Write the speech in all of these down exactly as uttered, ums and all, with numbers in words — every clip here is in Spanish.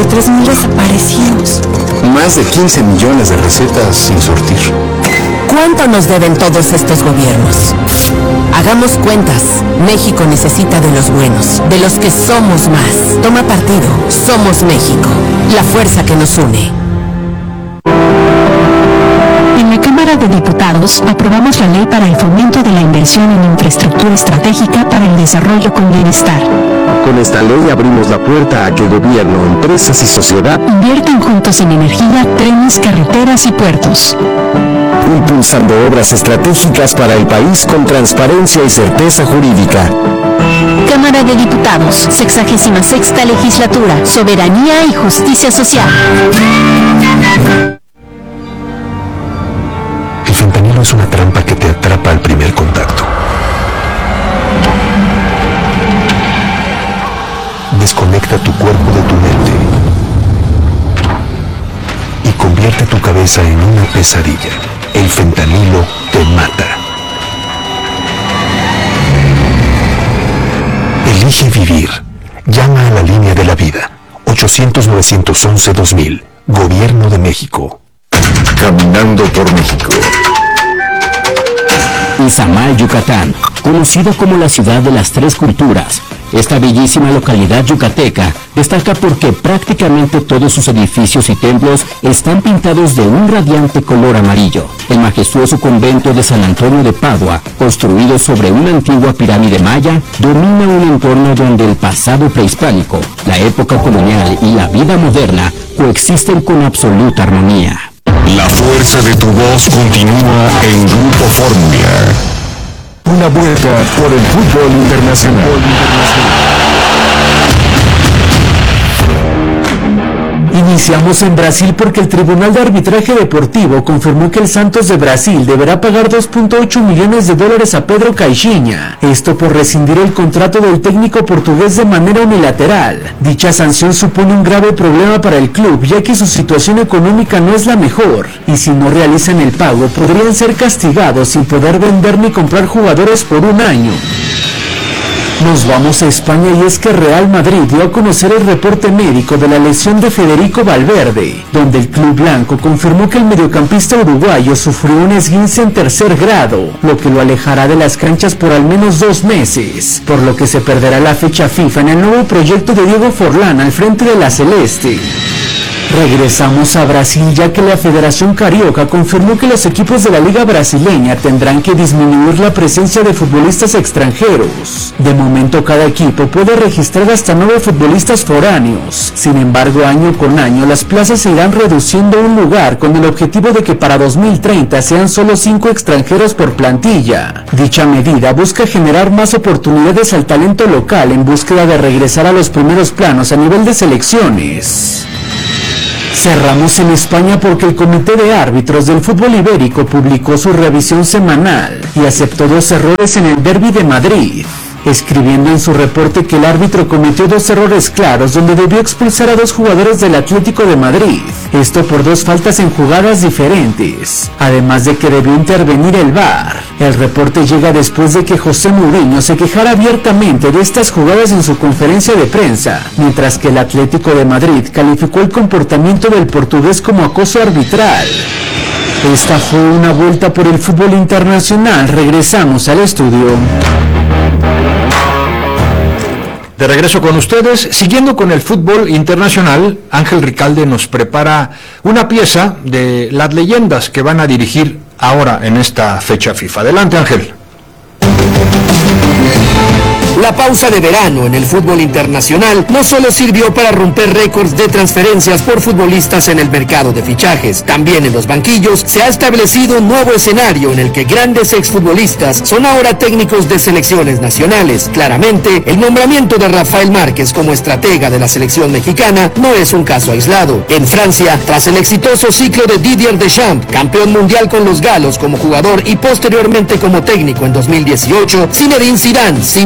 tres mil desaparecidos. Más de quince millones de recetas sin surtir. ¿Cuánto nos deben todos estos gobiernos? Hagamos cuentas. México necesita de los buenos, de los que somos más. Toma partido. Somos México, la fuerza que nos une. En la Cámara de Diputados aprobamos la ley para el fomento de la inversión en infraestructura estratégica para el desarrollo con bienestar. Con esta ley abrimos la puerta a que gobierno, empresas y sociedad inviertan juntos en energía, trenes, carreteras y puertos. Impulsando obras estratégicas para el país con transparencia y certeza jurídica. Cámara de Diputados, sexagésima sexta legislatura, soberanía y justicia social. El fentanilo es una trampa que te atrapa al primer contacto. Desconecta tu cuerpo de tu mente y convierte tu cabeza en una pesadilla. El fentanilo te mata. Elige vivir. Llama a la línea de la vida. ochocientos, novecientos once, dos mil. Gobierno de México. Caminando por México. Izamal, Yucatán, conocido como la ciudad de las tres culturas. Esta bellísima localidad yucateca destaca porque prácticamente todos sus edificios y templos están pintados de un radiante color amarillo. El majestuoso convento de San Antonio de Padua, construido sobre una antigua pirámide maya, domina un entorno donde el pasado prehispánico, la época colonial y la vida moderna coexisten con absoluta armonía. La fuerza de tu voz continúa en Grupo Fórmula. Una vuelta por el fútbol internacional. Iniciamos en Brasil porque el Tribunal de Arbitraje Deportivo confirmó que el Santos de Brasil deberá pagar dos punto ocho millones de dólares a Pedro Caixinha, esto por rescindir el contrato del técnico portugués de manera unilateral. Dicha sanción supone un grave problema para el club, ya que su situación económica no es la mejor, y si no realizan el pago podrían ser castigados sin poder vender ni comprar jugadores por un año. Nos vamos a España y es que Real Madrid dio a conocer el reporte médico de la lesión de Federico Valverde, donde el club blanco confirmó que el mediocampista uruguayo sufrió un esguince en tercer grado, lo que lo alejará de las canchas por al menos dos meses, por lo que se perderá la fecha FIFA en el nuevo proyecto de Diego Forlán al frente de la Celeste. Regresamos a Brasil ya que la Federación Carioca confirmó que los equipos de la Liga Brasileña tendrán que disminuir la presencia de futbolistas extranjeros. De momento cada equipo puede registrar hasta nueve futbolistas foráneos. Sin embargo, año con año las plazas se irán reduciendo a un lugar con el objetivo de que para dos mil treinta sean solo cinco extranjeros por plantilla. Dicha medida busca generar más oportunidades al talento local en búsqueda de regresar a los primeros planos a nivel de selecciones. Cerramos en España porque el Comité de Árbitros del Fútbol Ibérico publicó su revisión semanal y aceptó dos errores en el Derbi de Madrid, escribiendo en su reporte que el árbitro cometió dos errores claros donde debió expulsar a dos jugadores del Atlético de Madrid, esto por dos faltas en jugadas diferentes, además de que debió intervenir el V A R. El reporte llega después de que José Mourinho se quejara abiertamente de estas jugadas en su conferencia de prensa, mientras que el Atlético de Madrid calificó el comportamiento del portugués como acoso arbitral. Esta fue una vuelta por el fútbol internacional. Regresamos al estudio. De regreso con ustedes, siguiendo con el fútbol internacional, Ángel Ricalde nos prepara una pieza de las leyendas que van a dirigir ahora en esta fecha FIFA. Adelante, Ángel. La pausa de verano en el fútbol internacional no solo sirvió para romper récords de transferencias por futbolistas en el mercado de fichajes, también en los banquillos se ha establecido un nuevo escenario en el que grandes exfutbolistas son ahora técnicos de selecciones nacionales. Claramente, el nombramiento de Rafael Márquez como estratega de la selección mexicana no es un caso aislado. En Francia, tras el exitoso ciclo de Didier Deschamps, campeón mundial con los galos como jugador y posteriormente como técnico en dos mil dieciocho, Zinedine Zidane, símbolo absoluto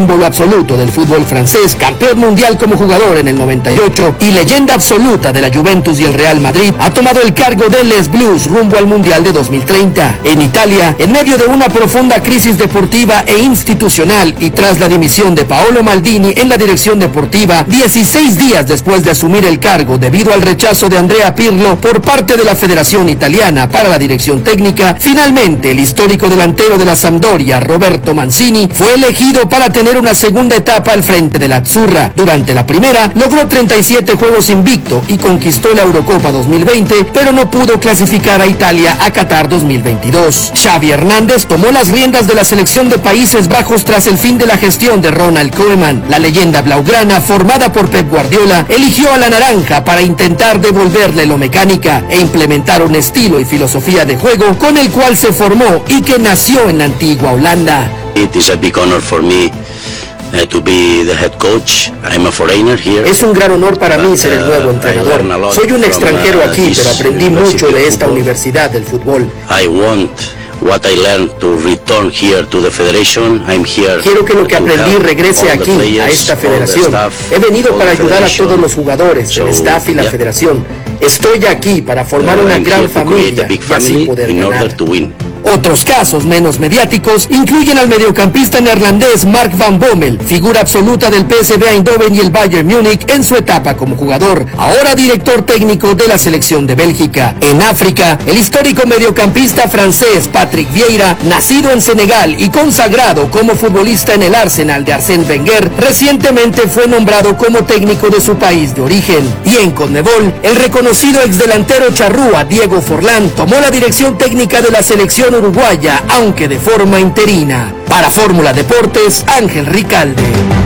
absoluto del fútbol francés, campeón mundial como jugador en el noventa y ocho y leyenda absoluta de la Juventus y el Real Madrid, ha tomado el cargo de Les Blues rumbo al Mundial de dos mil treinta. En Italia, en medio de una profunda crisis deportiva e institucional y tras la dimisión de Paolo Maldini en la dirección deportiva, dieciséis días después de asumir el cargo debido al rechazo de Andrea Pirlo por parte de la Federación Italiana para la dirección técnica, finalmente el histórico delantero de la Sampdoria, Roberto Mancini, fue elegido para tener una segunda etapa al frente de la Azzurra. Durante la primera, logró treinta y siete juegos invicto y conquistó la Eurocopa dos mil veinte, pero no pudo clasificar a Italia a Qatar dos mil veintidós. Xavi Hernández tomó las riendas de la selección de Países Bajos tras el fin de la gestión de Ronald Koeman. La leyenda blaugrana, formada por Pep Guardiola, eligió a la naranja para intentar devolverle lo mecánica e implementar un estilo y filosofía de juego con el cual se formó y que nació en la antigua Holanda. It is a big honor for me uh, to be the head coach. I'm a foreigner here. Es un gran honor para mí ser el nuevo entrenador. Soy un extranjero aquí, pero aprendí mucho de esta universidad del fútbol. I want what I learned to return here to the federation. I'm here. Quiero que lo que aprendí regrese aquí, a esta federación. He venido para ayudar a todos los jugadores, el staff y la federación. Estoy aquí para formar una gran familia y así poder ganar. Otros casos menos mediáticos incluyen al mediocampista neerlandés Mark van Bommel, figura absoluta del P S V Eindhoven y el Bayern Múnich en su etapa como jugador, ahora director técnico de la selección de Bélgica. En África, el histórico mediocampista francés Patrick Vieira, nacido en Senegal y consagrado como futbolista en el Arsenal de Arsène Wenger, recientemente fue nombrado como técnico de su país de origen. Y en Conmebol, el reconocido exdelantero charrúa Diego Forlán tomó la dirección técnica de la selección uruguaya, aunque de forma interina. Para Fórmula Deportes, Ángel Ricalde.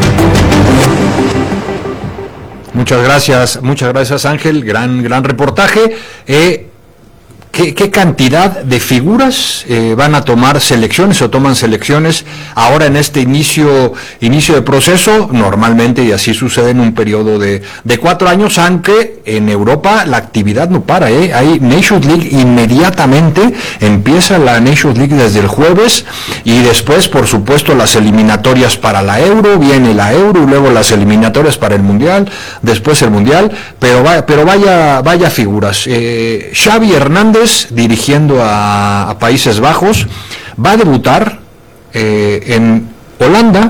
Muchas gracias, muchas gracias Ángel, gran, gran reportaje. Eh, ¿qué, ¿Qué cantidad de figuras eh, van a tomar selecciones o toman selecciones ahora en este inicio, inicio de proceso? Normalmente, y así sucede en un periodo de, de cuatro años, aunque en Europa la actividad no para, ¿eh? Hay Nations League inmediatamente, empieza la Nations League desde el jueves, y después, por supuesto, las eliminatorias para la Euro, viene la Euro, y luego las eliminatorias para el Mundial, después el Mundial, pero, va, pero vaya, vaya figuras. Eh, Xavi Hernández, dirigiendo a, a Países Bajos, va a debutar eh, en Holanda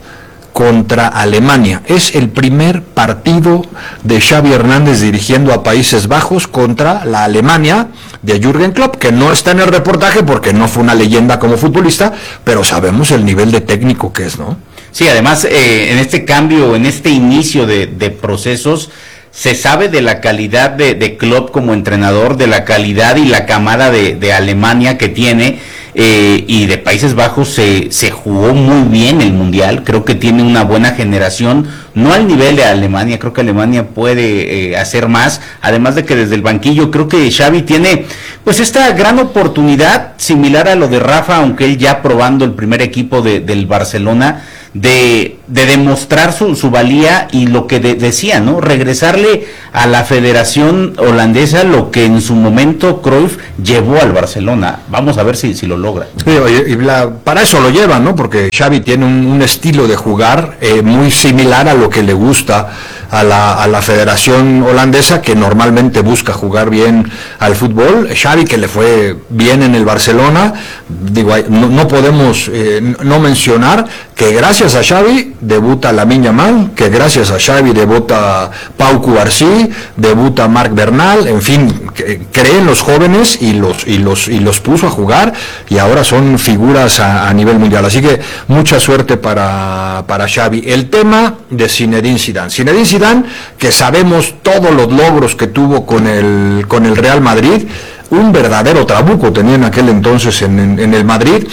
contra Alemania. Es el primer partido de Xavi Hernández dirigiendo a Países Bajos contra la Alemania de Jürgen Klopp, que no está en el reportaje porque no fue una leyenda como futbolista, pero sabemos el nivel de técnico que es, ¿no? Sí, además, eh, en este cambio, en este inicio de, de procesos, se sabe de la calidad de, de Klopp como entrenador, de la calidad y la camada de, de Alemania que tiene, eh, y de Países Bajos se, se jugó muy bien el Mundial. Creo que tiene una buena generación, no al nivel de Alemania, creo que Alemania puede eh, hacer más, además de que desde el banquillo creo que Xavi tiene pues esta gran oportunidad, similar a lo de Rafa, aunque él ya probando el primer equipo de, del Barcelona, de, de demostrar su, su valía y lo que de, decía, ¿no? Regresarle a la Federación Holandesa lo que en su momento Cruyff llevó al Barcelona. Vamos a ver si, si lo logra. Sí, y, y la, para eso lo llevan, ¿no? Porque Xavi tiene un, un estilo de jugar eh, muy similar a lo que le gusta a la, a la Federación Holandesa, que normalmente busca jugar bien al fútbol. Xavi, que le fue bien en el Barcelona, digo, no, no podemos eh, no mencionar que gracias a Xavi debuta Lamine Yamal, que gracias a Xavi debuta Pau Cubarsí, debuta Marc Bernal, en fin, que, cree en los jóvenes y los y los y los puso a jugar, y ahora son figuras a, a nivel mundial. Así que mucha suerte para para Xavi. El tema de Zinedine Zidane. Zinedine Zidane, que sabemos todos los logros que tuvo con el con el Real Madrid, un verdadero trabuco tenía en aquel entonces en, en, en el Madrid.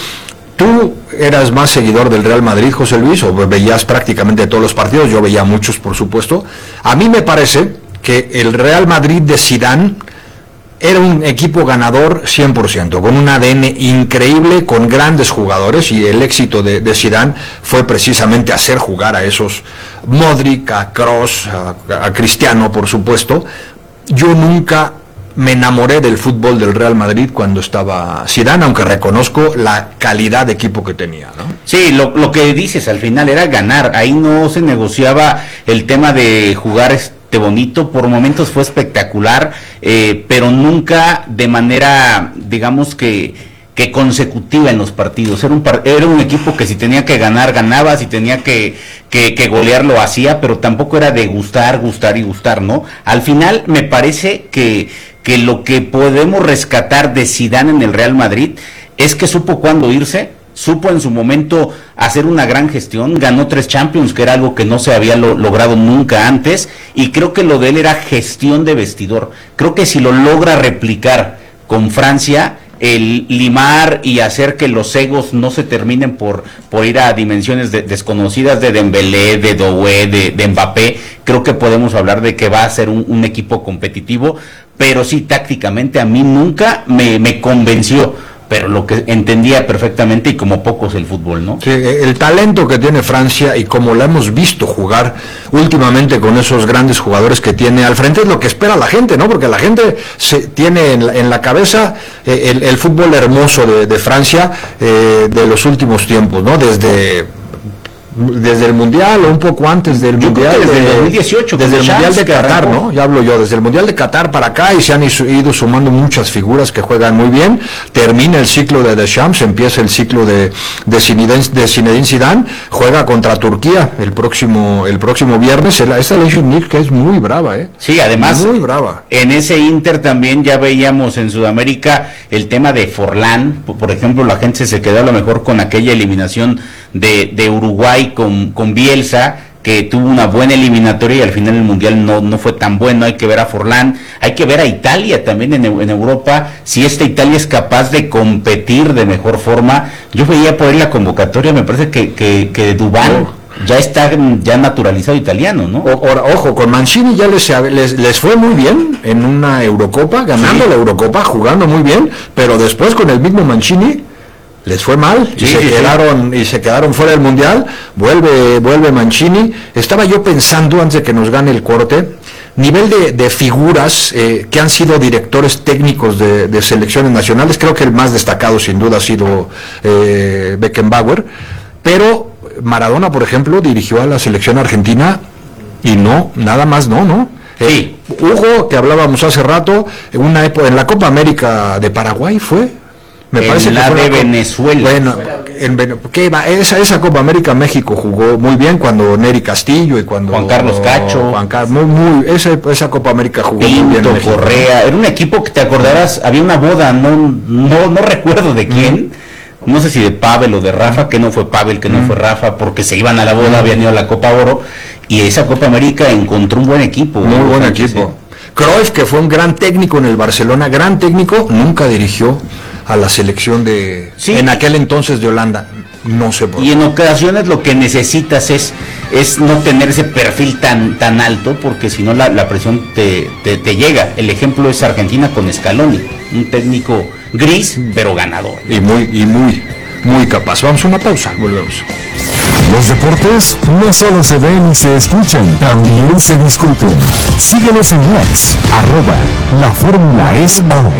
Tú eras más seguidor del Real Madrid, José Luis, o veías prácticamente todos los partidos. Yo veía muchos, por supuesto. A mí me parece que el Real Madrid de Zidane era un equipo ganador cien por ciento, con un A D N increíble, con grandes jugadores, y el éxito de, de Zidane fue precisamente hacer jugar a esos Modric, a Kroos, a, a Cristiano, por supuesto. Yo nunca me enamoré del fútbol del Real Madrid cuando estaba Zidane, aunque reconozco la calidad de equipo que tenía, ¿no? Sí, lo, lo que dices al final era ganar, ahí no se negociaba el tema de jugar este bonito, por momentos fue espectacular, eh, pero nunca de manera, digamos que, que consecutiva en los partidos. Era un, par, era un equipo que si tenía que ganar, ganaba, si tenía que, que, que golear, lo hacía, pero tampoco era de gustar, gustar y gustar, ¿no? Al final me parece que, que lo que podemos rescatar de Zidane en el Real Madrid es que supo cuándo irse, supo en su momento hacer una gran gestión, ganó tres Champions, que era algo que no se había lo, logrado nunca antes, y creo que lo de él era gestión de vestidor. Creo que si lo logra replicar con Francia, el limar y hacer que los egos no se terminen por, por ir a dimensiones de, desconocidas de Dembélé, de Doué, de, de Mbappé, creo que podemos hablar de que va a ser un, un equipo competitivo, pero sí tácticamente a mí nunca me, me convenció, pero lo que entendía perfectamente y como pocos el fútbol, ¿no? Sí, el talento que tiene Francia y como la hemos visto jugar últimamente con esos grandes jugadores que tiene al frente es lo que espera la gente, ¿no? Porque la gente se tiene en la, en la cabeza eh, el, el fútbol hermoso de, de Francia eh, de los últimos tiempos, ¿no? Desde desde el Mundial o un poco antes del yo Mundial desde de, el dos mil dieciocho, desde el Mundial de Qatar, arrancó. ¿no? Ya hablo yo, desde el Mundial de Qatar para acá y se han ido sumando muchas figuras que juegan muy bien. Termina el ciclo de Deschamps, empieza el ciclo de de Zinedine, de Zinedine Zidane, juega contra Turquía el próximo el próximo viernes. Esta Nation League que es muy brava, ¿eh? Sí, además muy brava. En ese Inter también ya veíamos en Sudamérica el tema de Forlán, por ejemplo, la gente se quedó a lo mejor con aquella eliminación de, de Uruguay con, con Bielsa, que tuvo una buena eliminatoria y al final el Mundial no, no fue tan bueno. Hay que ver a Forlán, hay que ver a Italia también en, en Europa, si esta Italia es capaz de competir de mejor forma. Yo veía por ahí la convocatoria, me parece que, que, que Dubán ya está ya naturalizado italiano, ¿no? O, o, ojo, con Mancini ya les, les, les fue muy bien en una Eurocopa, ganando sí. la Eurocopa, jugando muy bien, pero después con el mismo Mancini les fue mal y sí, se sí, quedaron sí. y se quedaron fuera del Mundial. Vuelve vuelve Mancini. Estaba yo pensando antes de que nos gane el corte, nivel de, de figuras eh, que han sido directores técnicos de, de selecciones nacionales. Creo que el más destacado sin duda ha sido eh, Beckenbauer, pero Maradona, por ejemplo, dirigió a la selección argentina y no, nada más no, ¿no? Sí. Eh, Hugo, que hablábamos hace rato, en una época en la Copa América de Paraguay fue. Me en parece la que fue de la Venezuela. Bueno, en, ¿qué va? Esa, esa Copa América México jugó muy bien cuando Neri Castillo y cuando Juan Carlos Cacho. Juan Carlos, muy, muy, esa, esa Copa América jugó Pinto, muy bien. México. Correa, era un equipo que te acordarás, había una boda, no, no, no recuerdo de quién, mm. no sé si de Pavel o de Rafa, que no fue Pavel, que no mm. fue Rafa, porque se iban a la boda, mm. habían ido a la Copa Oro, y esa Copa América encontró un buen equipo. Muy buen equipo. Sí. Cruyff, que fue un gran técnico en el Barcelona, gran técnico, nunca dirigió a la selección de sí. en aquel entonces de Holanda, no sé por qué. Y en ocasiones lo que necesitas es es no tener ese perfil tan tan alto, porque si no la, la presión te, te, te llega. El ejemplo es Argentina con Scaloni, un técnico gris pero ganador. Y muy y muy muy capaz. Vamos a una pausa, volvemos. Los deportes no solo se ven y se escuchan, también se discuten. Síguenos en X, arroba la fórmula es ahora.